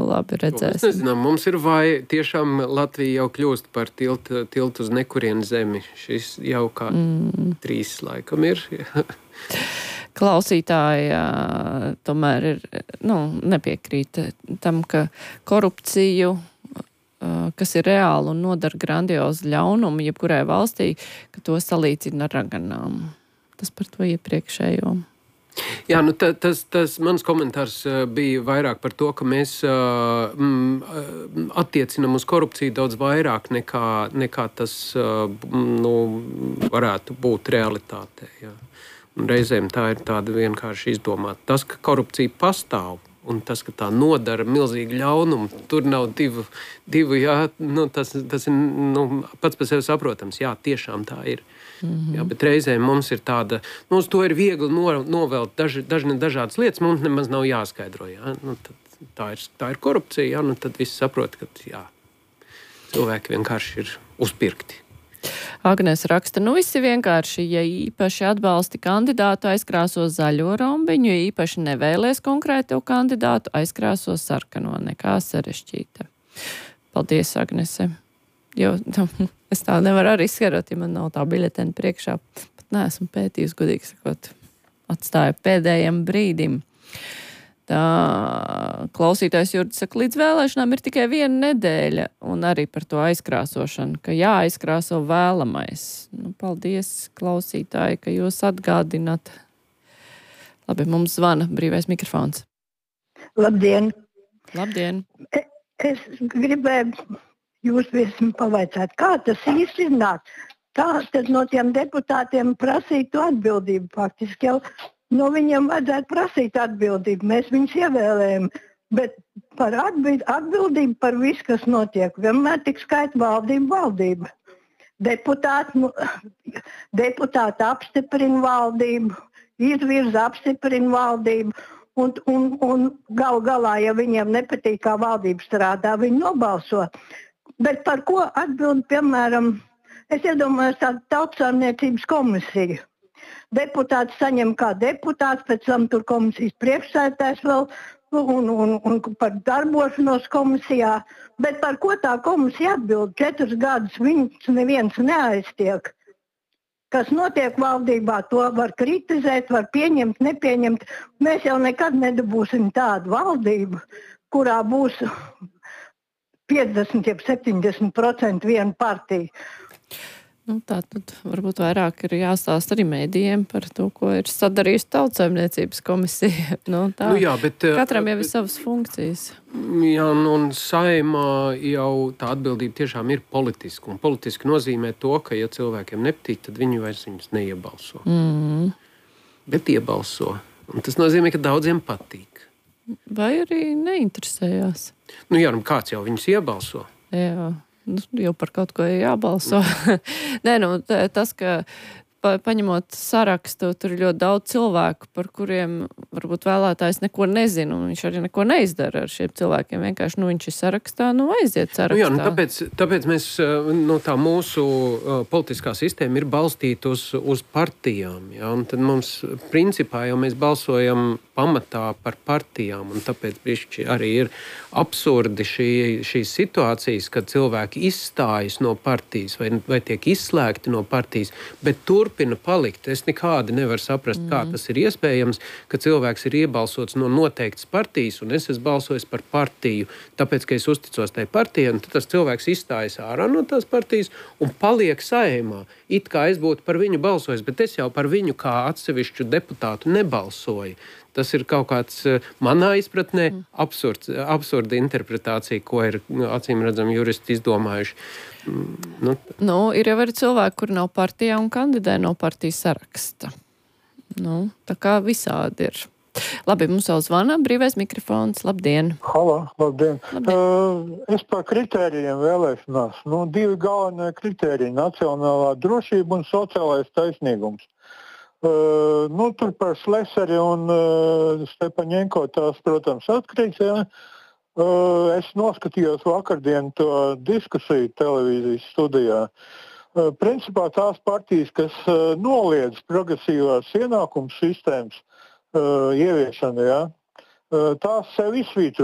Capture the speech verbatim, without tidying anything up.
labi, Mēs redzēsim. nezinām, mums ir vai tiešām Latvija jau kļūst par tiltu, tiltu uz nekurienu zemi. Šis jau kā mm. trīs laikam ir. Klausītāji tomēr ir, nu, nepiekrīt tam, ka korupciju, kas ir reāli un nodara grandiozu ļaunumu jebkurai valstī, ka to salīdzina ar raganām. Tas par to iepriekšējo. Jā, nu ta, tas, tas mans komentārs bija vairāk par to, ka mēs uh, mm, attiecinam uz korupciju daudz vairāk nekā, nekā tas uh, nu, varētu būt realitātē. Jā. Un reizēm tā ir tāda vienkārši izdomāta. Tas, ka korupcija pastāv un tas, ka tā nodara milzīgu ļaunumu, tur nav divu, divu jā, nu, tas, tas ir nu, pats par sevi saprotams. Jā, tiešām tā ir. Mm-hmm. Jā, bet reizēm mums ir tāda, nu, uz to ir viegli no, novelt daži, daži, dažādas lietas, mums nemaz nav jāskaidro. Jā. Nu, tad, tā, ir, tā ir korupcija, jā, nu, tad visi saprot, ka jā, cilvēki vienkārši ir uzpirkti. Agnēs raksta, nu visi vienkārši, ja īpaši atbalsti kandidātu, aizkrāso zaļo rombiņu, ja īpaši nevēlies konkrēto kandidātu, aizkrāso sarkano, nekā sarežģīta. Paldies, Agnese. Jo nu, es tā nevaru arī izskarot, ja man nav tā biļetena priekšā. Pat neesmu pētījis, godīgi sakot, atstāju pēdējiem brīdim. Tā klausītājs Jurds saka, līdz vēlēšanām ir tikai viena nedēļa, un arī par to aizkrāsošanu, ka jāaizkrāso vēlamais. Nu, paldies, klausītāji, ka jūs atgādināt. Labi, mums zvana brīvais mikrofons. Labdien! Labdien! Es gribēju jūs visam pavaicāt, kā tas īsti iznāk. Tā tad no tiem deputātiem prasītu atbildību faktiski jau. No viņiem vajadzētu prasīt atbildību. Mēs viņus ievēlējam, bet par atbildību par visu, kas notiek, vienmēr tik skaita valdība, valdība. Deputāti, nu, deputāti apstiprina valdību, izvirza apstiprina valdību, un, un, un gal galā, ja viņiem nepatīk, kā valdība strādā, viņi nobalso. Bet par ko atbild, piemēram, es iedomājos tādu tautsājumniecības komisiju. Deputāts saņem kā deputāts, pēc tam tur komisijas priekšsēdētājs vēl un, un, un par darbošanos komisijā. Bet par ko tā komisija atbild? Četrus gadus viņus neviens neaiztiek. Kas notiek valdībā, to var kritizēt, var pieņemt, nepieņemt. Mēs jau nekad nedabūsim tādu valdību, kurā būs piecdesmit, septiņdesmit procenti viena partija. Nu, tā tad varbūt vairāk ir jāstāst arī mēdījiem par to, ko ir sadarījusi Tautsaimniecības komisija. Nu, tā, nu jā, bet, katram jau bet, ir savas funkcijas. Jā, un Saeimā jau tā atbildība tiešām ir politiska. Un politiski nozīmē to, ka ja cilvēkiem nepatīk, tad viņi vairs viņus neiebalso. Mm. Bet iebalso. Un tas nozīmē, ka daudziem patīk. Vai arī neinteresējās? Nu jā, nu kāds jau viņus iebalso? Jā. Nu, jau par kaut ko jābalso. Nē, nu, tas, ka pa, paņemot sarakstu, tur ir ļoti daudz cilvēku, par kuriem varbūt vēlētājs neko nezina, un viņš arī neko neizdara ar šiem cilvēkiem. Vienkārši, nu, viņš ir sarakstā, nu, aiziet sarakstā. Nu jā, nu, tāpēc, tāpēc mēs, nu, tā mūsu uh, politiskā sistēma ir balstīta uz, uz partijām, jā, un tad mums, principā, jau mēs balsojam pamatā par partijām, un tāpēc bišķi arī ir absurdi šī, šīs situācijas, kad cilvēki izstājas no partijas vai, vai tiek izslēgti no partijas, bet turpina palikt. Es nekādi nevaru saprast, mm. kā tas ir iespējams, ka cilvēks ir iebalsots no noteiktas partijas, un es esmu balsojis par partiju, tāpēc, ka es uzticos tai partijai, un tad tas cilvēks izstājas ārā no tās partijas un paliek Saeimā. It kā es būtu par viņu balsojis, bet es jau par viņu kā atsevišķu deputātu nebalsoju. Tas ir kaut kāds, manā izpratnē, absurds, absurda interpretācija, ko ir, acīm redzam, juristi izdomājuši. Nu, nu, ir jau arī cilvēki, kuri nav partijā un kandidē no partijas saraksta. Nu, tā kā visādi ir. Labi, mums jau zvana brīvais mikrofons. Labdien! Halo, labdien! labdien. Uh, es par kritērijiem vēlēšanās. Nu, divi galvenie kritēriji - nacionālā drošība un sociālais taisnīgums. Uh, nu, tur par Sleseri un uh, Stepaņenko tās, protams, atkrīts. Ja? Uh, es noskatījos vakardien to diskusiju televīzijas studijā. Uh, principā tās partijas, kas uh, noliedz progresīvās ienākums sistēmas uh, ieviešanu, ja? uh, tās sev izsvītro.